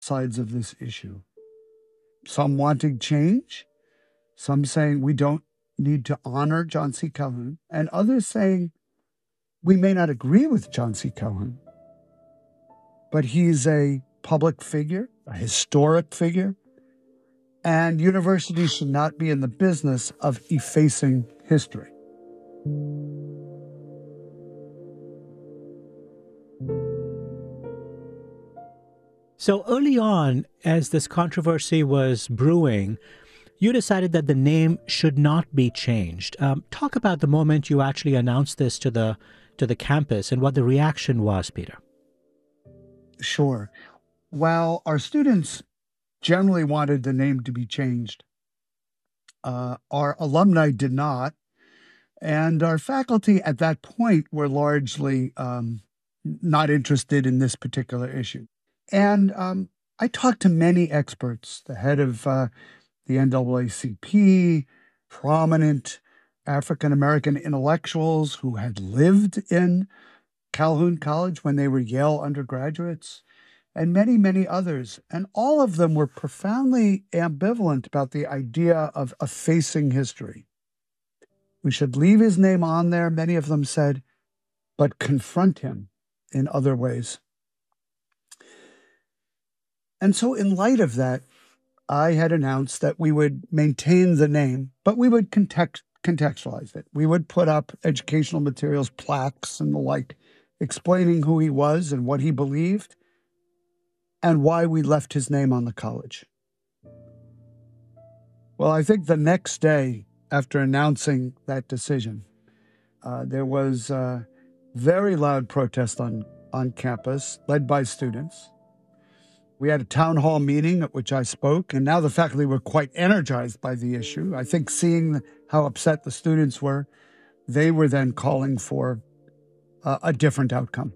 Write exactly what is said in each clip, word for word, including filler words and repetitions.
sides of this issue. Some wanting change, some saying we don't need to honor John C. Calhoun, and others saying we may not agree with John C. Calhoun, but he's a public figure, a historic figure, and universities should not be in the business of effacing history. So early on, as this controversy was brewing, you decided that the name should not be changed. Um, talk about the moment you actually announced this to the to the campus and what the reaction was, Peter. Sure. While our students generally wanted the name to be changed, uh, our alumni did not, and our faculty at that point were largely um, not interested in this particular issue. And um, I talked to many experts, the head of uh, the N double A C P, prominent African-American intellectuals who had lived in Calhoun College when they were Yale undergraduates, and many, many others. And all of them were profoundly ambivalent about the idea of effacing history. We should leave his name on there, many of them said, but confront him in other ways. And so in light of that, I had announced that we would maintain the name, but we would context, contextualize it. We would put up educational materials, plaques, and the like, explaining who he was and what he believed and why we left his name on the college. Well, I think the next day after announcing that decision, uh, there was uh, very loud protest on, on campus, led by students. We had a town hall meeting at which I spoke, and now the faculty were quite energized by the issue. I think seeing how upset the students were, they were then calling for uh, a different outcome.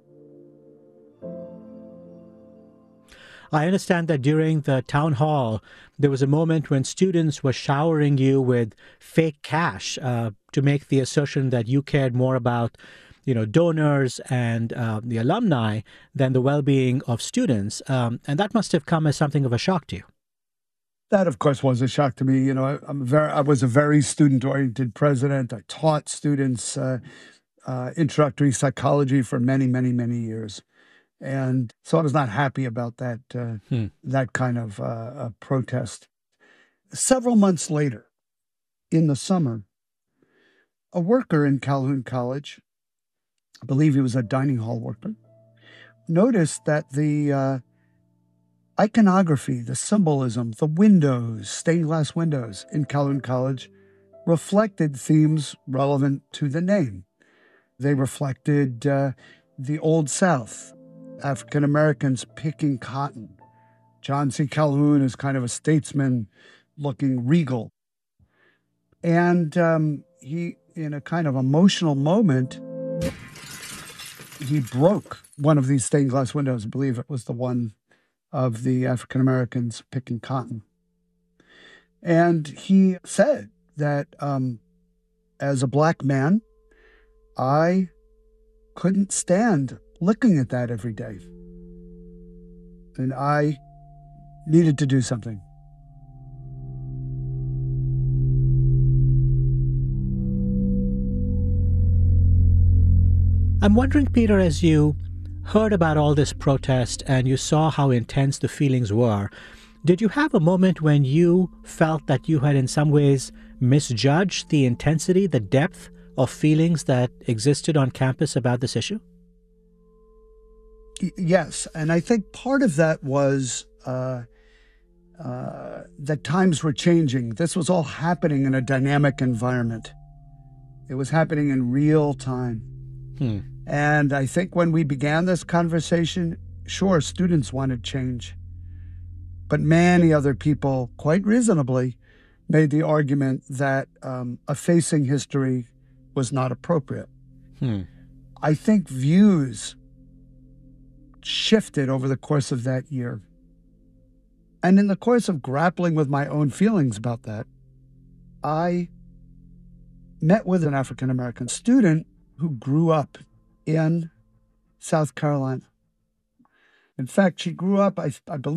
I understand that during the town hall, there was a moment when students were showering you with fake cash uh, to make the assertion that you cared more about, you know, donors and uh, the alumni than the well-being of students. Um, and that must have come as something of a shock to you. That, of course, was a shock to me. You know, I, I'm very, I was a very student-oriented president. I taught students uh, uh, introductory psychology for many, many, many years. And so I was not happy about that, uh, hmm. that kind of uh, uh, protest. Several months later, in the summer, a worker in Calhoun College, I believe he was a dining hall worker, noticed that the uh, iconography, the symbolism, the windows, stained glass windows in Calhoun College reflected themes relevant to the name. They reflected uh, the Old South, African Americans picking cotton. John C. Calhoun is kind of a statesman looking regal. And um, he, in a kind of emotional moment, he broke one of these stained glass windows. I believe it was the one of the African Americans picking cotton. And he said that um, as a black man, I couldn't stand looking at that every day. And I needed to do something. I'm wondering, Peter, as you heard about all this protest and you saw how intense the feelings were, did you have a moment when you felt that you had in some ways misjudged the intensity, the depth of feelings that existed on campus about this issue? Yes, and I think part of that was uh, uh, that times were changing. This was all happening in a dynamic environment. It was happening in real time. Hmm. And I think when we began this conversation, sure, students wanted change. But many other people, quite reasonably, made the argument that um, effacing history was not appropriate. Hmm. I think views shifted over the course of that year. And in the course of grappling with my own feelings about that, I met with an African-American student who grew up in South Carolina. In fact, she grew up, I, I believe.